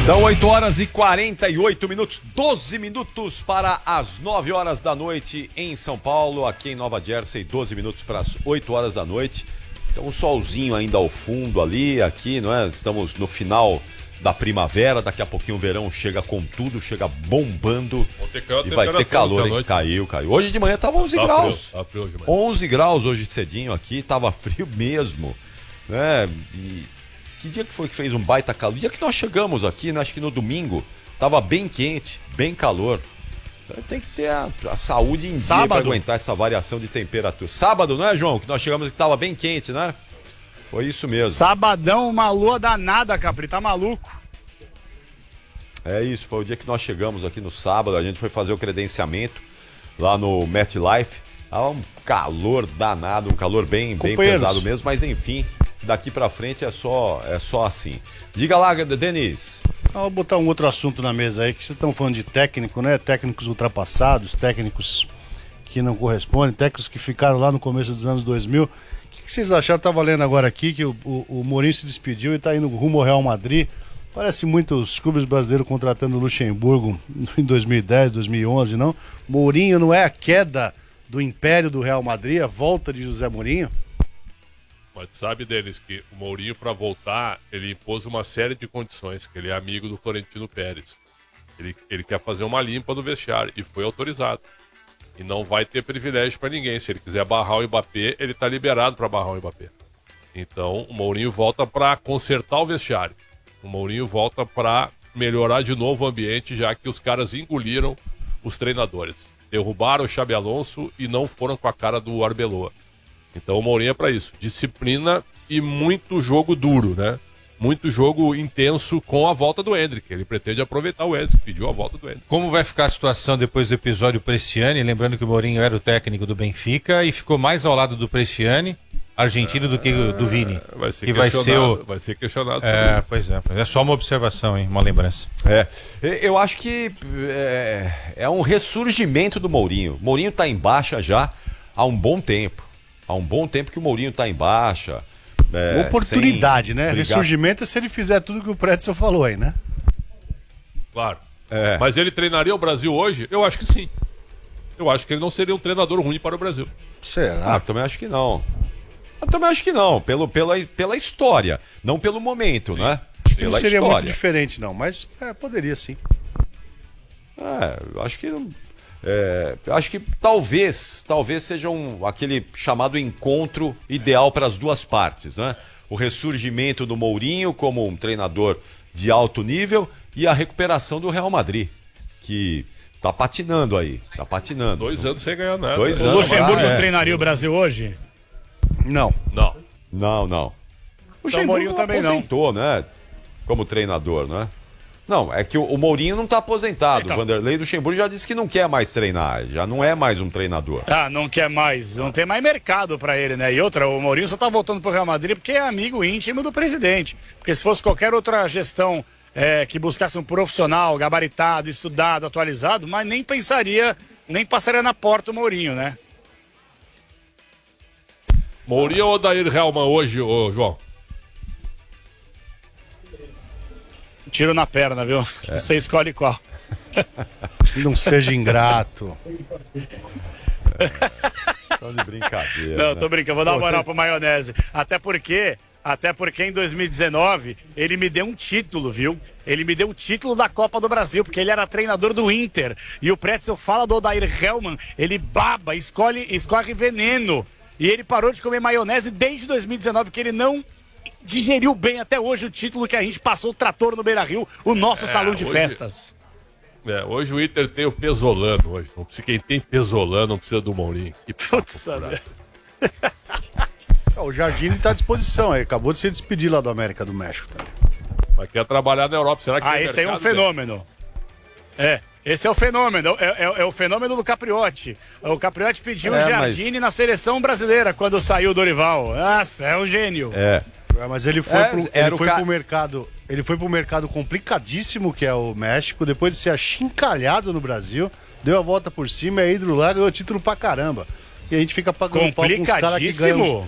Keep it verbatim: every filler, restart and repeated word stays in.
São oito horas e quarenta e oito minutos, doze minutos para as nove horas da noite em São Paulo, aqui em Nova Jersey, doze minutos para as oito horas da noite. Então um solzinho ainda ao fundo ali, aqui, não é? Estamos no final da primavera, daqui a pouquinho o verão chega com tudo, chega bombando e vai ter calor, hein? Caiu, caiu. Hoje de manhã tava onze graus. Tá frio de manhã. onze graus hoje cedinho aqui, tava frio mesmo, né? E que dia que foi que fez um baita calor? Dia que nós chegamos aqui, né? Acho que no domingo, tava bem quente, bem calor. Tem que ter a, a saúde em dia para aguentar essa variação de temperatura. Sábado, não é, João? Que nós chegamos que tava bem quente, né? Foi isso mesmo. Sabadão, uma lua danada, Capri, tá maluco? É isso, foi o dia que nós chegamos aqui no sábado, a gente foi fazer o credenciamento lá no MetLife. Ah, um calor danado, um calor bem, bem pesado mesmo, mas enfim, daqui pra frente é só, é só assim. Diga lá, Denis. Ah, vou botar um outro assunto na mesa aí, que vocês estão falando de técnico, né? Técnicos ultrapassados, técnicos que não correspondem, técnicos que ficaram lá no começo dos anos dois mil. O que, que vocês acharam? Tá valendo agora aqui que o, o, o Mourinho se despediu e tá indo rumo ao Real Madrid. Parece muito os clubes brasileiros contratando o Luxemburgo em dois mil e dez, dois mil e onze, não? Mourinho não é a queda do império do Real Madrid, a volta de José Mourinho? Mas sabe, Denis, que o Mourinho, para voltar, ele impôs uma série de condições, que ele é amigo do Florentino Pérez. Ele, ele quer fazer uma limpa no vestiário e foi autorizado. E não vai ter privilégio para ninguém. Se ele quiser barrar o Mbappé, ele está liberado para barrar o Mbappé. Então, o Mourinho volta para consertar o vestiário. O Mourinho volta para melhorar de novo o ambiente, já que os caras engoliram os treinadores. Derrubaram o Xabi Alonso e não foram com a cara do Arbeloa. Então o Mourinho é para isso. Disciplina e muito jogo duro, né? Muito jogo intenso com a volta do Endrick. Ele pretende aproveitar o Endrick, pediu a volta do Endrick. Como vai ficar a situação depois do episódio Bresciani? Lembrando que o Mourinho era o técnico do Benfica e ficou mais ao lado do Bresciani, argentino, do que do Vini. Vai ser que vai ser o... vai ser questionado. É, pois é. É só uma observação, hein? Uma lembrança. É, eu acho que é, é um ressurgimento do Mourinho. O Mourinho tá em baixa já há um bom tempo. Há um bom tempo que o Mourinho tá em baixa. É, oportunidade, né? Brigar. Ressurgimento é se ele fizer tudo que o Pretzel falou aí, né? Claro. É. Mas ele treinaria o Brasil hoje? Eu acho que sim. Eu acho que ele não seria um treinador ruim para o Brasil. Será? Ah, eu também acho que não. Eu também acho que não, pelo, pela, pela história, não pelo momento, sim, né? Acho que pela não seria história. muito diferente, não, mas é, poderia sim. É, eu acho que... É, acho que talvez, talvez seja um, aquele chamado encontro ideal para as duas partes, né? O ressurgimento do Mourinho como um treinador de alto nível e a recuperação do Real Madrid, que tá patinando aí, tá patinando. Dois anos sem ganhar nada. Dois o anos, Luxemburgo ah, é. não treinaria o Brasil hoje? Não. Não. Não, não. O Então, Mourinho não também aposentou, né? Como treinador, né? Não, é que o, o Mourinho não está aposentado. Então. O Vanderlei Luxemburgo já disse que não quer mais treinar, já não é mais um treinador. Ah, não quer mais. Não tem mais mercado pra ele, né? E outra, o Mourinho só tá voltando pro Real Madrid porque é amigo íntimo do presidente. Porque se fosse qualquer outra gestão é, que buscasse um profissional gabaritado, estudado, atualizado, mas nem pensaria, nem passaria na porta o Mourinho, né? Mourinho ou Odair Helman hoje, ô João? Tiro na perna, viu? É. Você escolhe qual. Não seja ingrato. É, só de brincadeira. Não, né? tô brincando, vou dar uma moral Vocês... pro Maionese. Até porque, até porque em dois mil e dezenove ele me deu um título, viu? Ele me deu o título da Copa do Brasil, porque ele era treinador do Inter. E o Pretzel fala do Odair Helman, ele baba, escolhe, escorre veneno. E ele parou de comer maionese desde dois mil e dezenove, que ele não digeriu bem até hoje o título que a gente passou o trator no Beira-Rio, o nosso é, salão de hoje, festas. É, hoje o Inter tem o Pesolano hoje. Não precisa, quem tem Pesolano não precisa do Mourinho. Putz, o Jardine está à disposição aí, acabou de se despedir lá do América do México também. Mas quer trabalhar na Europa, será que Ah, esse aí é um fenômeno. É, esse é o fenômeno, é, é, é o fenômeno do Capriotti. O Capriotti pediu é, o Jardine mas... na seleção brasileira quando saiu o Dorival. Nossa, é um gênio. É. É, mas ele foi, é, pro, ele foi ca... pro mercado, ele foi pro mercado complicadíssimo que é o México, depois de ser achincalhado no Brasil, deu a volta por cima, é ídolo lá, ganhou título pra caramba. E a gente fica pagando pau com os caras que ganham